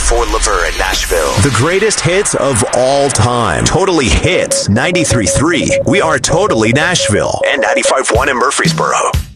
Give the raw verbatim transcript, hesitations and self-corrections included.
Fort Laver in Nashville. The greatest hits of all time. Totally Hits ninety-three point three. We are Totally Nashville. And ninety-five point one in Murfreesboro.